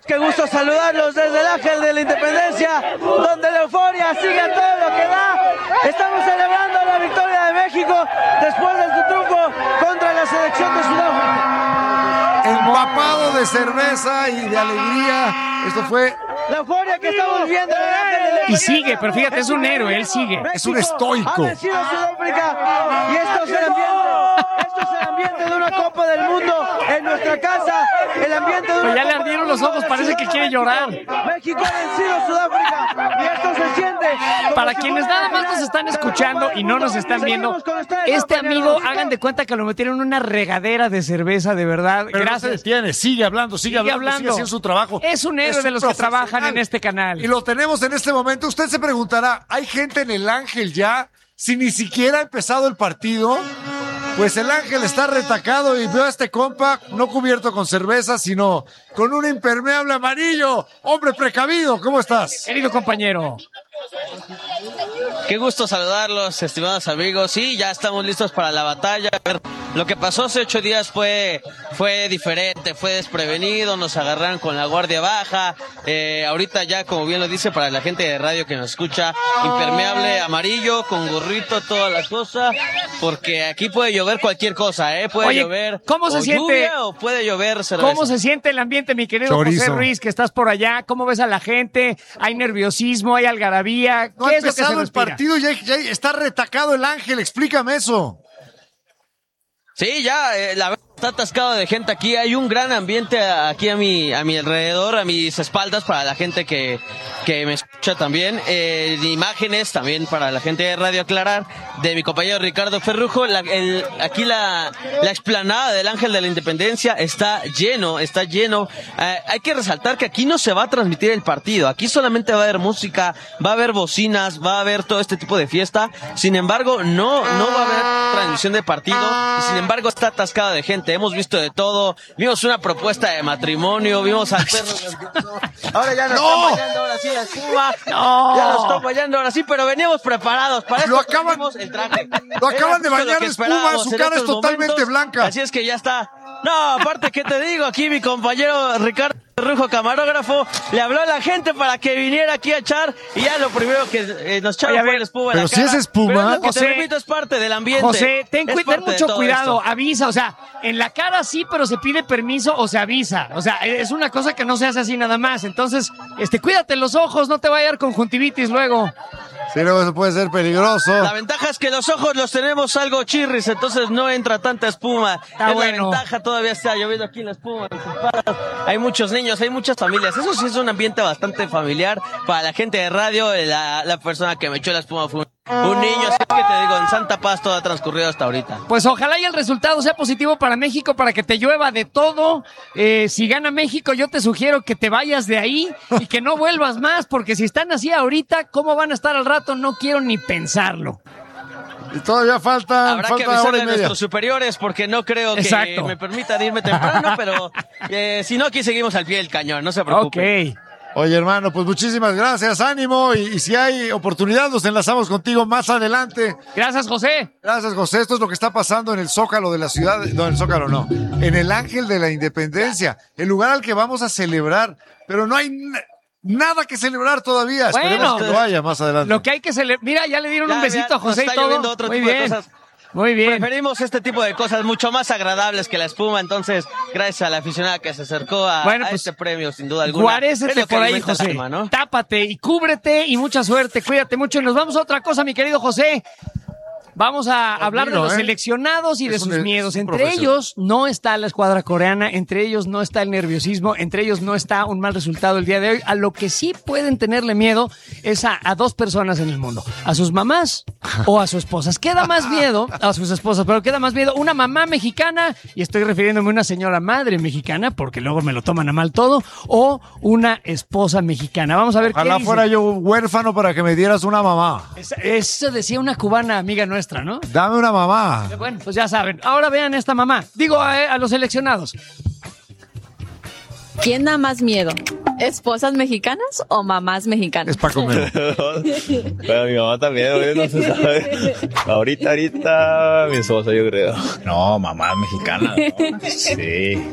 Qué gusto saludarlos desde el Ángel de la Independencia, donde la euforia sigue a todo lo que da. Estamos celebrando la victoria de México después de su triunfo contra la selección de Sudáfrica. Empapado de cerveza y de alegría. Esto fue la euforia que estamos viviendo en el Ángel de la Independencia. Y sigue, pero fíjate, es un héroe, él sigue. Es un estoico. Ha vencido a Sudáfrica y esto es el ambiente de una Copa del Mundo en nuestra casa. El ambiente de una Pero ya le Copa ardieron del los Mundo ojos, de parece que quiere llorar. México ha vencido a Sudáfrica y esto se siente. Para quienes nada más nos están escuchando y no nos están viendo, este amigo, hagan de cuenta que lo metieron en una regadera de cerveza, de verdad. Pero gracias. no se detiene, sigue hablando, sigue haciendo su trabajo. Es un héroe de los que trabajan en este canal. Y lo tenemos en este momento. Usted se preguntará, ¿hay gente en el Ángel ya? Si ni siquiera ha empezado el partido, pues el Ángel está retacado y veo a este compa no cubierto con cerveza, sino con un impermeable amarillo. Hombre precavido, ¿cómo estás? Querido compañero. Qué gusto saludarlos, estimados amigos. Sí, ya estamos listos para la batalla. Lo que pasó hace 8 días fue diferente, fue desprevenido, nos agarraron con la guardia baja. Ahorita ya, como bien lo dice, para la gente de radio que nos escucha, impermeable amarillo, con gorrito, toda la cosa, porque aquí puede llover cualquier cosa, puede llover ¿cómo se siente? Lluvia o puede llover cerveza. ¿Cómo se siente el ambiente, mi querido Chorizo. José Ruiz, que estás por allá? ¿Cómo ves a la gente? ¿Hay nerviosismo? ¿Hay algarabía? No ha ¿Qué es lo que se empezado el respira? partido, ya está retacado el Ángel, explícame eso. Sí, ya, la verdad está atascado de gente aquí. Hay un gran ambiente aquí a mi alrededor, a mis espaldas, para la gente que me escucha también. Imágenes también para la gente de Radio Aclarar, de mi compañero Ricardo Ferrujo. Aquí la explanada del Ángel de la Independencia está lleno. Hay que resaltar que aquí no se va a transmitir el partido. Aquí solamente va a haber música, va a haber bocinas, va a haber todo este tipo de fiesta. Sin embargo, no va a haber transmisión de partido. Y sin embargo, está atascado de gente. Hemos visto de todo. Vimos una propuesta de matrimonio, vimos al perro. Ahora ya nos están bailando, ahora sí, la espuma. No. Ya nos están bailando, ahora sí, pero veníamos preparados. Para esto trajimos el traje. Lo acaban de Era justo bañar lo que de espuma, esperábamos su en cara es estos totalmente momentos. blanca. Así es que ya está. No, aparte, ¿qué te digo? Aquí mi compañero Ricardo Ferrujo, camarógrafo, le habló a la gente para que viniera aquí a echar, y ya lo primero que nos echaron fue la espuma en pero la si cara. es espuma. Pero es lo que José, te repito, es parte del ambiente. José, ten Es parte de mucho todo cuidado, esto. avisa, o sea, en la cara sí, pero se pide permiso o se avisa. O sea, es una cosa que no se hace así nada más. Entonces, cuídate los ojos, no te vaya a dar conjuntivitis luego. Sí, luego eso puede ser peligroso. La ventaja es que los ojos los tenemos algo chirris, entonces no entra tanta espuma. Está es bueno. la ventaja, todavía está lloviendo aquí la espuma. Hay muchos niños, hay muchas familias. Eso sí es un ambiente bastante familiar para la gente de radio. La persona que me echó la espuma fue un niño. Así que te digo, en Santa Paz todo ha transcurrido hasta ahorita. Pues ojalá y el resultado sea positivo para México, para que te llueva de todo. Si gana México, yo te sugiero que te vayas de ahí y que no vuelvas más, porque si están así ahorita, ¿cómo van a estar al rato? No quiero ni pensarlo. Y todavía falta Habrá que hora avisarle y a media. nuestros superiores, porque no creo que Exacto. me permitan irme temprano, pero si no, aquí seguimos al pie del cañón, no se preocupen. Ok. Oye, hermano, pues muchísimas gracias, ánimo, y si hay oportunidad nos enlazamos contigo más adelante. Gracias, José. Gracias, José. Esto es lo que está pasando en el Zócalo de la ciudad, no, en el Zócalo no, en el Ángel de la Independencia, el lugar al que vamos a celebrar, pero no hay nada que celebrar todavía. Bueno, Esperemos que lo haya más adelante. Lo que hay que celebrar. Mira, ya le dieron Ya, un besito ya a José nos y está todo. lloviendo otro Muy tipo de bien. cosas. Muy bien. Preferimos este tipo de cosas mucho más agradables que la espuma, entonces gracias a la aficionada que se acercó a Bueno, pues, este premio, sin duda alguna. Guarécete Es lo que por ahí, alimenta el José. alma, ¿no? Tápate y cúbrete y mucha suerte. Cuídate mucho. Y nos vamos a otra cosa, mi querido José. Vamos a hablar de los seleccionados y de sus miedos. Entre ellos no está la escuadra coreana, entre ellos no está el nerviosismo, entre ellos no está un mal resultado el día de hoy. A lo que sí pueden tenerle miedo es a dos personas en el mundo, a sus mamás o a sus esposas. Queda más miedo a sus esposas, pero queda más miedo una mamá mexicana, y estoy refiriéndome a una señora madre mexicana, porque luego me lo toman a mal todo, o una esposa mexicana. Vamos a ver Ojalá qué dice. fuera yo huérfano para que me dieras una mamá. Eso decía una cubana amiga nuestra, ¿no? Dame una mamá. Bueno, pues ya saben. Ahora vean esta mamá. Digo a los seleccionados. ¿Quién da más miedo? ¿Esposas mexicanas o mamás mexicanas? Es para comer. Bueno, mi mamá también, güey, no se sabe. Ahorita, mi esposa, yo creo. No, mamá mexicana, ¿no? Sí.